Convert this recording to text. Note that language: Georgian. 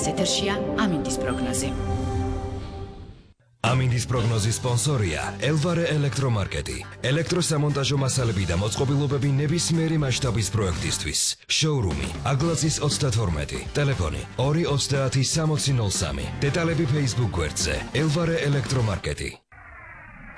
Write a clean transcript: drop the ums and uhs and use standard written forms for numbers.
დღეს ეთერშია ამინდის პროგნოზი. ამინდის პროგნოზის სპონსორია ელვარე ელექტრომარკეტი. ელექტროსამონტაჟო მასალები და მოწყობილობები ნებისმიერი მასშტაბის პროექტისთვის. შოურუმი აგლაცის 32. ტელეფონი 230 6003. დეტალები Facebook გვერდზე ელვარე ელექტრომარკეტი.